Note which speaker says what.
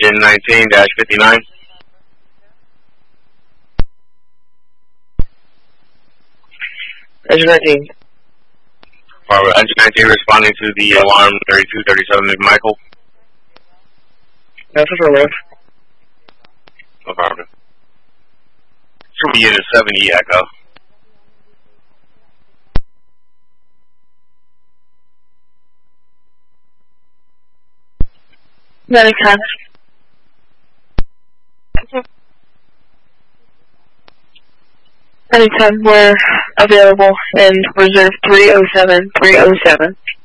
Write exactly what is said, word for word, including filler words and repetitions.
Speaker 1: Engine nineteen dash fifty-nine.
Speaker 2: Engine nineteen.
Speaker 1: Or Engine nineteen responding to the alarm thirty-two thirty-seven McMichael.
Speaker 2: That's affirmative.
Speaker 1: Affirmative. Should be in a seventy Echo.
Speaker 2: Medic ten. Medic ten, we're available in reserve three oh seven three oh seven.